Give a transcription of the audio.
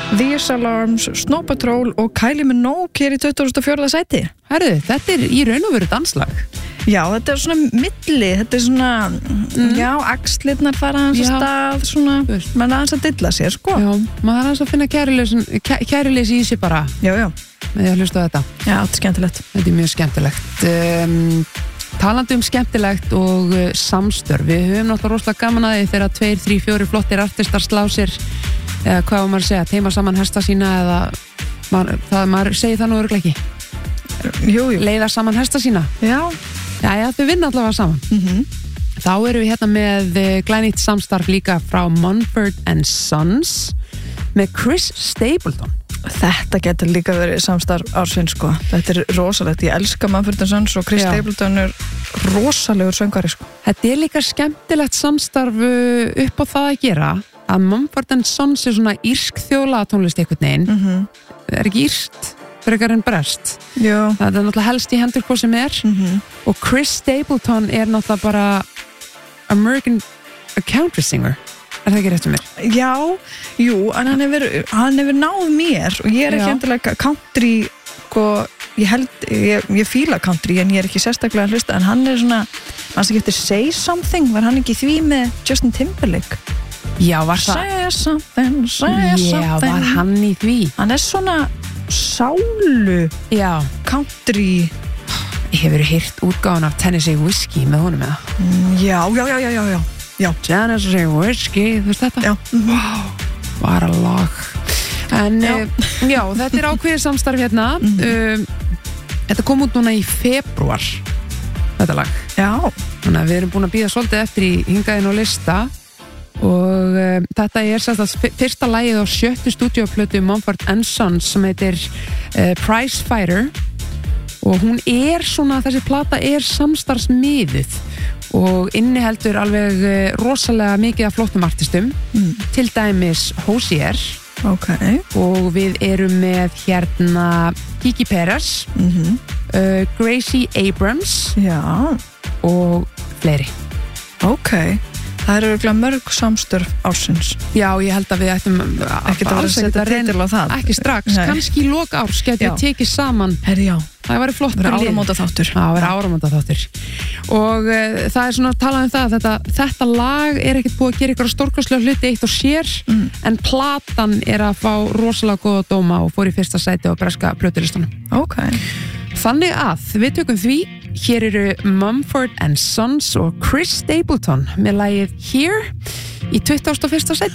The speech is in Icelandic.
These Alarms, Snow Patrol og Kylie Minogue hér í 24. sæti. Herðu, þetta í raun og veru danslag. Já, þetta svona milli, þetta svona, já, axlirnar fara hans að stað, svona, menn aðeins að dilla sér, sko. Já, maður aðeins að finna kæruleysi í sig bara. Já. Með að hlusta á þetta. Já, þetta er skemmtilegt. Þetta mjög skemmtilegt. Talandi skemmtilegt og samstörf. Við höfum náttúrulega rosalega gaman að því þegar 2, 3, 4 flottir artistar slá sér, eða hvað var maður að segja, teima saman hesta sína eða, maður segir það nú örugglega ekki. Jú. Leiða saman hesta sína. Já, þau vinna allavega saman. Þá erum við hérna með glænýtt samstarf líka frá Mumford & Sons með Chris Stapleton. Þetta getur líka verið samstarf ársins, sko. Þetta er rosalegt, ég elska Mumford & Sons og Chris Stapleton er rosalegur söngvari, sko. Þetta er líka skemmtilegt samstarf upp á það að gera að Mumford & Sons er svona írsk þjóðlagatónlist einhvern veginn. Er ekki írskt frekar en brest. Jú. Það er náttúrulega helst í hendur hvað sem er. Og Chris Stapleton er náttúrulega bara American country singer. Er það ekki rétt um mér? Já, jú, en hann hefur náð mér og ég er ekki endilega country, sko, ég fíla country en ég er ekki sérstaklega að hlusta, en hann er svona, manns ekki eftir Say Something, var hann ekki í því með Justin Timberlake? Já, var það? Say something. Já, var hann í því? Hann er svona sálu country. Hefur heyrt útgáfan af Tennessee Whiskey með honum eða? Já. Tennessee Whiskey, þú veist þetta? Já. Var að lag. En já, þetta er ákveðið samstarf hérna. Þetta kom út núna í febrúar, þetta lag. Já. Þannig að við erum búin að bíða svolítið eftir í hingaðin og lista. Og þetta er sérstætt fyrsta lagið á 7. stúdíóplötu Mumford & Sons sem heitir Prize Fighter og hún er svona, þessi plata er samstarfsmiðuð og inniheldur alveg rosalega mikið af flottum artistum, til dæmis Hozier. Og við erum með hérna Kiki Perez, Gracie Abrams og fleiri. Það eru örugglega mörg samstörf ársins. Já, ég held að við ættum ekkert að setja titil á það. Ekki strax, kannski í lok árs geti við tekið saman. Já. Það væri flott. Það væri áramótaþáttur. Það væri áramótaþáttur. Og það er svona talað um það að þetta lag er ekkert búið að gera ykkur stórkostlega hluti eitt og sér, en platan er að fá rosalega góða dóma og fór í fyrsta sæti á breska plötulistanum. Þannig að við tökum því. Hér eru Mumford & Sons og Chris Stapleton með lagið Here í 21. sæti.